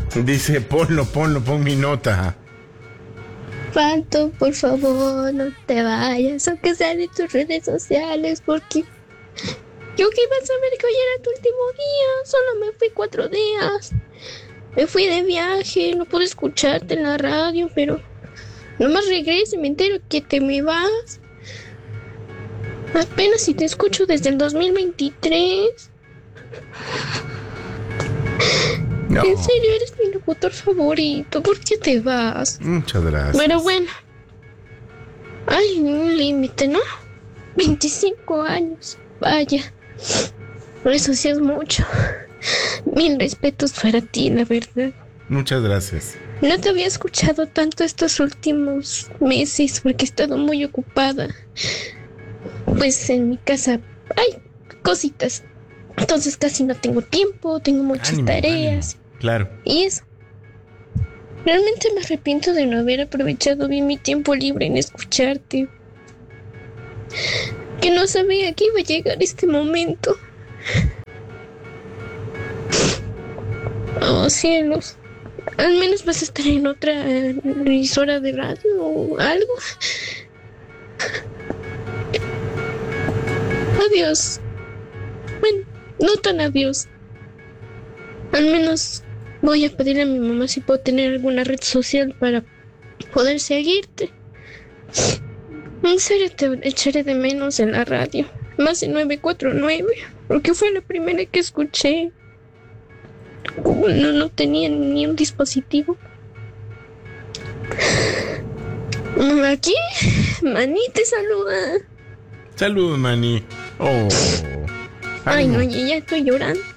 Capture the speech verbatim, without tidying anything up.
Dice, ponlo, ponlo, pon mi nota. Pato, por favor, no te vayas, aunque sea de tus redes sociales, porque yo que iba a saber que hoy era tu último día, solo me fui cuatro días. Me fui de viaje, no pude escucharte en la radio, pero nomás regreso y me entero que te me vas. Apenas si te escucho desde el dos mil veintitrés. No. En serio, eres mi locutor favorito. ¿Por qué te vas? Muchas gracias. Pero bueno, hay un límite, ¿no? veinticinco años. Vaya. Eso sí es mucho. Mil respetos para ti, la verdad. Muchas gracias. No te había escuchado tanto estos últimos meses porque he estado muy ocupada. Pues en mi casa hay cositas. Entonces casi no tengo tiempo, tengo muchas Ánimo, tareas. ánimo. Claro. Y eso. Realmente me arrepiento de no haber aprovechado bien mi tiempo libre en escucharte. Que no sabía que iba a llegar este momento. Oh, cielos. Al menos vas a estar en otra emisora de radio o algo. Adiós. Bueno, no tan adiós. Al menos voy a pedirle a mi mamá si puedo tener alguna red social para poder seguirte. En serio te echaré de menos en la radio. Más de nueve cuatro nueve, porque fue la primera que escuché. No, no tenía ni un dispositivo. Aquí, Mani te saluda. Salud, Mani. Oh. Ay, no, ya estoy llorando.